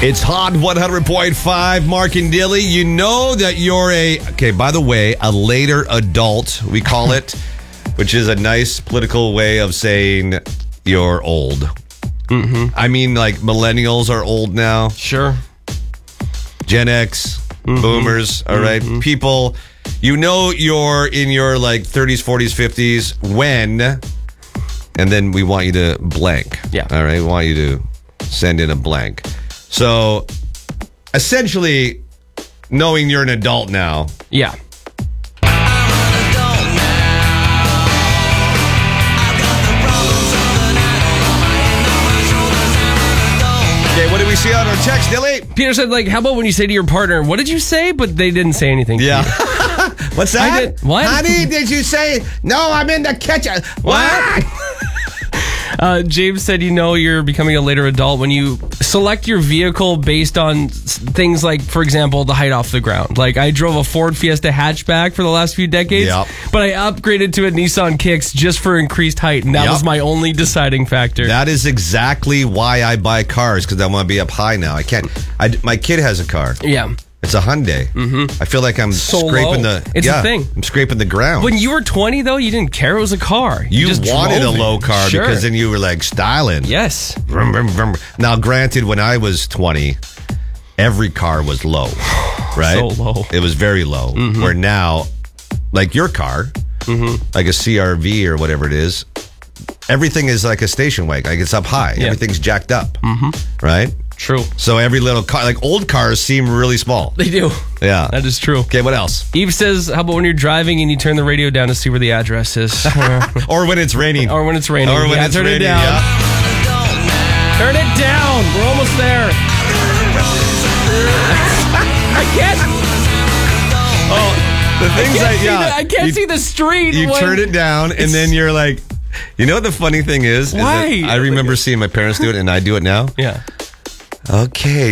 It's Hot 100.5, Mark and Dilly. You know that you're by the way, a later adult, we call it, which is a nice political way of saying you're old. Mm-hmm. I mean, like, millennials are old now. Sure. Gen X, boomers, all right? People, you know you're in your, like, 30s, 40s, 50s when, and then we want you to blank. Yeah. All right? We want you to send in a blank. So, essentially, knowing you're an adult now. Yeah. Okay, what did we see on our text, Dilly? Peter said, like, how about when you say to your partner, what did you say? But they didn't say anything. Yeah. What's that? What? Honey, did you say, no, I'm in the kitchen? What? James said, you know you're becoming a later adult when you select your vehicle based on things like, for example, the height off the ground. Like, I drove a Ford Fiesta hatchback for the last few decades, but I upgraded to a Nissan Kicks just for increased height, and that was my only deciding factor. That is exactly why I buy cars, because I want to be up high now. I can't. My kid has a car. Yeah. It's a Hyundai. Mm-hmm. I feel like I'm scraping low. It's a thing. I'm scraping the ground. When you were 20, though, you didn't care it was a car. You just wanted a low car Sure. because then you were like styling. Yes. Vroom, vroom, vroom. Now, granted, when I was 20, every car was low, right? So low. It was very low. Mm-hmm. Where now, like your car, like a CRV or whatever it is, everything is like a station wagon. Like it's up high. Yeah. Everything's jacked up, right? True. So every little car, like old cars seem really small. They do. Yeah. That is true. Okay, what else? Eve says, how about when you're driving and you turn the radio down to see where the address is? Or when it's raining. Or when it's raining. Or when it's turn raining. it down. Yeah. Turn it down. We're almost there. I can't. Oh, the things I can't see the street. You turn it down and then you're like, you know what the funny thing is? Why? Is that I remember seeing my parents do it and I do it now. Yeah. Okay,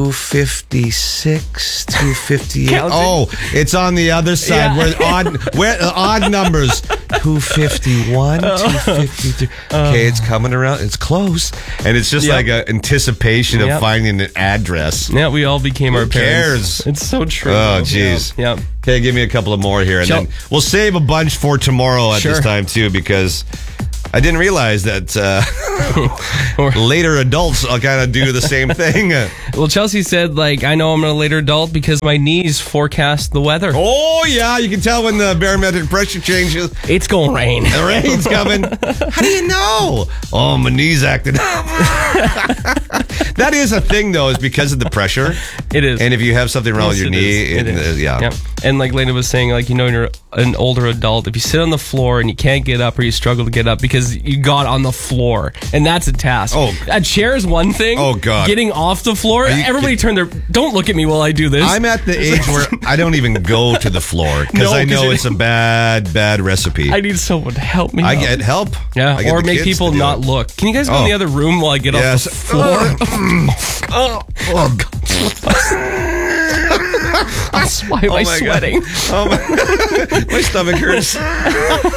256, 258. Count it. Oh, it's on the other side where odd numbers. 251, 253. Okay, it's coming around. It's close. And it's just like an anticipation of finding an address. Yeah, we all became our parents. Who cares? It's so true. Oh, jeez. Yeah. Okay, give me a couple of more here. And then we'll save a bunch for tomorrow at this time, too, because I didn't realize that later adults kind of do the same thing. Well, Chelsea said, like, I know I'm a later adult because my knees forecast the weather. Oh, yeah. You can tell when the barometric pressure changes. It's going to rain. The rain's coming. How do you know? Oh, my knee's acting up. That is a thing, though, is because of the pressure. It is. And if you have something wrong with your knee, it is. Yeah. Yep. And like Lena was saying, like, you know, you're an older adult. If you sit on the floor and you can't get up or you struggle to get up because you got on the floor, and that's a task. Oh. A chair is one thing. Oh, God. Getting off the floor, everybody turn their... Don't look at me while I do this. I'm at the age where I don't even go to the floor because I know it's a bad recipe. I need someone to help me. I get help. Yeah, I get or the make kids people to do not it. look. Can you guys go in the other room while I get off the floor? Why am I sweating? My stomach hurts.